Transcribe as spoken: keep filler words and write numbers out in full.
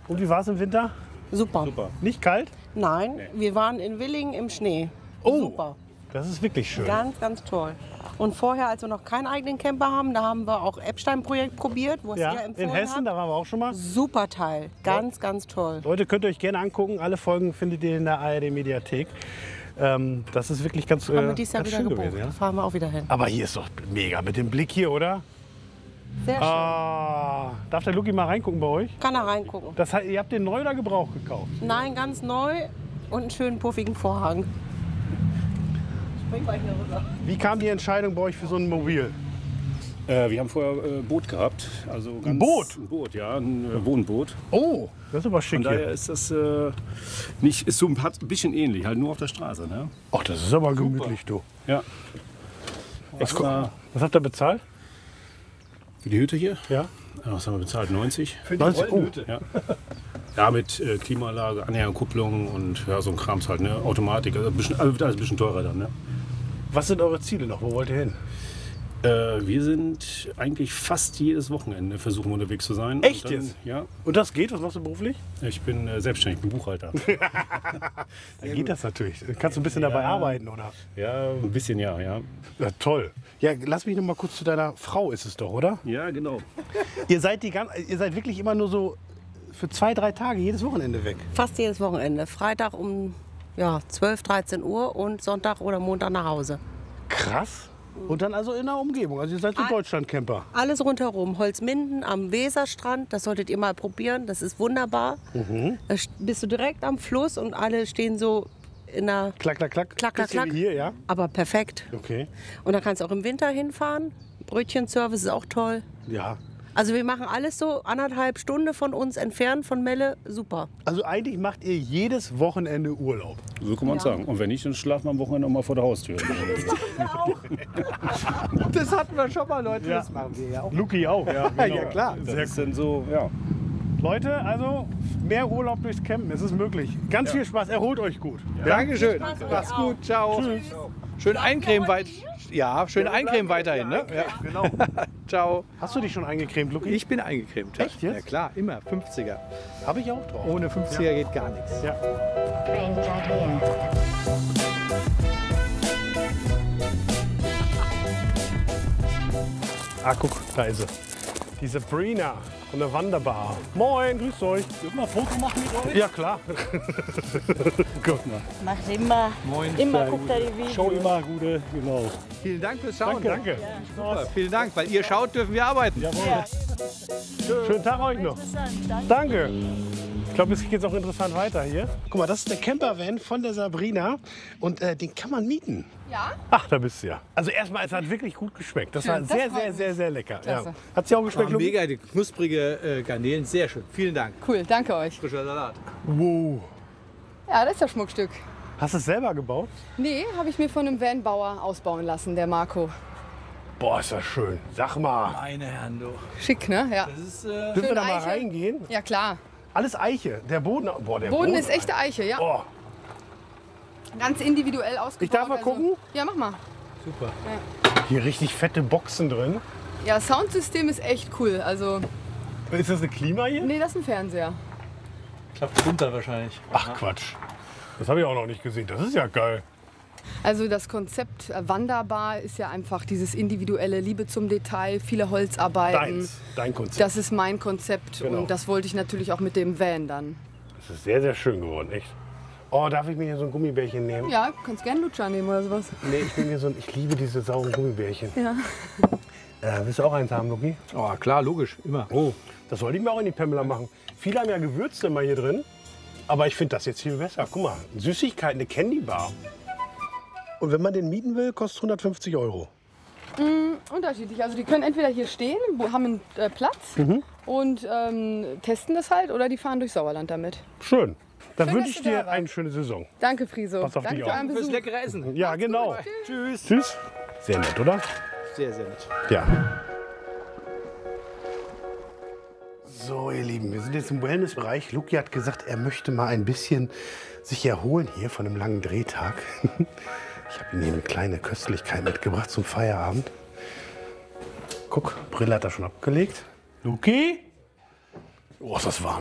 Und wie war es im Winter? Super. Super. Nicht kalt? Nein, wir waren in Willingen im Schnee. Oh, Super. das ist wirklich schön. Ganz, ganz toll. Und vorher, als wir noch keinen eigenen Camper haben, da haben wir auch Epstein-Projekt probiert, wo es Ja, ihr empfohlen in Hessen, habt. da waren wir auch schon mal. Super Teil. Ganz, ganz toll. Leute, könnt ihr euch gerne angucken. Alle Folgen findet ihr in der A R D-Mediathek. Ähm, das ist wirklich ganz, äh, Haben wir dieses Jahr ganz wieder schön gebucht. gewesen. Ja? Da fahren wir auch wieder hin. Aber hier ist doch mega mit dem Blick hier, oder? Sehr schön. Ah, darf der Luki mal reingucken bei euch? Kann er reingucken. Das heißt, ihr habt den neu oder Gebrauch gekauft? Nein, ganz neu und einen schönen puffigen Vorhang. Spring mal hier rüber. Wie kam die Entscheidung bei euch für so ein Mobil? Äh, wir haben vorher äh, Boot gehabt. Also ganz, Boot? Ein Boot, ja, ein äh, Wohnboot. Oh, das ist aber Von schick daher hier. ist das äh, nicht, ist so ein hat ein bisschen ähnlich, halt nur auf der Straße. Ne? Ach, das ist aber gemütlich, du. Ja. Was, Extra was habt ihr bezahlt? für die Hütte hier. Ja. Ja, was haben wir bezahlt? neunzig. neunzig. Oh. Ja. Ja, mit äh, Klimaanlage, Anhängerkupplung und ja, so ein Krams halt, ne? Automatik. Also ein bisschen, also wird alles ein bisschen teurer dann, ne? Was sind eure Ziele noch? Wo wollt ihr hin? Äh, wir sind eigentlich fast jedes Wochenende versuchen wir unterwegs zu sein. Echt Und dann, jetzt? Ja. Und das geht? Was machst du beruflich? Ich bin äh, selbstständig, ich bin Buchhalter. Dann geht das natürlich. Kannst du ein bisschen dabei arbeiten, oder? Ja, ein bisschen ja, ja. Ja, toll. Ja, lass mich noch mal kurz zu deiner Frau, ist es doch, oder? Ja, genau. Ihr seid, die gan- ihr seid wirklich immer nur so für zwei, drei Tage jedes Wochenende weg. Fast jedes Wochenende. Freitag um ja, zwölf, dreizehn Uhr und Sonntag oder Montag nach Hause. Krass. Und dann also in der Umgebung. Also ihr seid so Ah. Deutschland-Camper. Alles rundherum. Holzminden am Weserstrand, das solltet ihr mal probieren. Das ist wunderbar. Mhm. Da st- bist du direkt am Fluss und alle stehen so in der... Klack, klack, klack. Klack, klack, Bisschen klack. wie hier, ja? Aber perfekt. Okay. Und da kannst du auch im Winter hinfahren. Brötchenservice ist auch toll. Ja. Also wir machen alles so anderthalb Stunden von uns entfernt von Melle. Super. Also eigentlich macht ihr jedes Wochenende Urlaub. So kann man es sagen. Und wenn nicht, dann schlafen wir am Wochenende auch mal vor der Haustür. Das hatten wir schon mal, Leute. Ja. Das machen wir ja auch. Luki auch, ja. Genau. Ja, klar. Das ist dann so, ja. Leute, also mehr Urlaub durchs Campen, es ist möglich. Ganz viel Spaß, erholt euch gut. Dankeschön. Mach's gut. Ciao. Tschüss. Schön eincremen weit. Ja, schön eincremen weiterhin. Ne? Ja. Genau. Ciao. Hast du dich schon eingecremt, Luki? Ich bin eingecremt. Ja. Echt jetzt? Ja klar, immer. fünfziger. Habe ich auch drauf. Ohne fünfziger geht gar nichts. Ja. Ah, guck, da ist sie. Die Sabrina von der Wanderbar. Moin, grüßt euch. Dürfen wir ein Foto machen mit euch? Ja, klar. Guck mal. Macht immer, Moin. immer guckt er die Videos. Schau immer gute, genau. Vielen Dank fürs Schauen. Danke. Super, vielen Dank. Weil ihr schaut, dürfen wir arbeiten. Schönen Tag euch noch. Interessant, danke. Danke. Ich glaube, es geht jetzt auch interessant weiter hier. Guck mal, das ist der Campervan von der Sabrina und äh, den kann man mieten. Ja? Ach, da bist du ja. Also erstmal, es hat wirklich gut geschmeckt. Das war Schön, das sehr, freut sehr, mich. sehr, sehr lecker. Ja. Klasse. Hat sie auch geschmeckt, War Luki? mega, die knusprige äh, Garnelen. Sehr schön. Vielen Dank. Cool, danke euch. Frischer Salat. Wow. Ja, das ist das Schmuckstück. Hast du es selber gebaut? Nee, habe ich mir von einem Vanbauer ausbauen lassen, der Marco. Boah, ist das schön. Sag mal. Meine Herren, du. Schick, ne? Ja. Das ist, äh, Dürfen wir Schön da mal Eiche. reingehen? Ja, klar. Alles Eiche. Der Boden. Boah, der Boden ist echte Eiche, ja. Boah. Ganz individuell ausgebaut. Ich darf mal gucken? Ja, mach mal. super. Hier richtig fette Boxen drin. Ja, Soundsystem ist echt cool. Also, Ist das eine Klima hier? nee, das ist ein Fernseher. Klappt runter wahrscheinlich. Ach Quatsch. Das habe ich auch noch nicht gesehen. Das ist ja geil. Also das Konzept äh, Wanderbar ist ja einfach dieses individuelle Liebe zum Detail, viele Holzarbeiten. Deins. Dein Konzept. Das ist mein Konzept Genau. und das wollte ich natürlich auch mit dem Van dann. Das ist sehr, sehr schön geworden, echt. Oh, darf ich mir hier so ein Gummibärchen nehmen? Ja, kannst gerne Lutscher nehmen oder sowas. Nee, ich nehme mir so ein, ich liebe diese sauren Gummibärchen. Ja. Äh, willst du auch eins haben, Luki? Oh, klar, logisch. Immer. Oh, das wollte ich mir auch in die Pamela machen. Viele haben ja Gewürze immer hier drin. Aber ich finde das jetzt viel besser. Guck mal, Süßigkeiten, eine Candy Bar. Und wenn man den mieten will, kostet es hundertfünfzig Euro. Unterschiedlich. Also die können entweder hier stehen, wo- haben einen äh, Platz Mhm. und ähm, testen das halt oder die fahren durch Sauerland damit. Schön. Dann Schön, wünsche dass ich du da dir warst. eine schöne Saison. Danke, Friso. Pass auf Danke dich für auf. euren Fürs Besuch. leckere Essen. Ja, genau. Tschüss. Tschüss. Sehr nett, oder? Sehr, sehr nett. Ja. So, ihr Lieben, wir sind jetzt im Wellnessbereich. Luki hat gesagt, er möchte mal ein bisschen sich erholen hier von einem langen Drehtag. Ich habe ihm hier eine kleine Köstlichkeit mitgebracht zum Feierabend. Guck, Brille hat er schon abgelegt. Luki? Oh, ist das warm.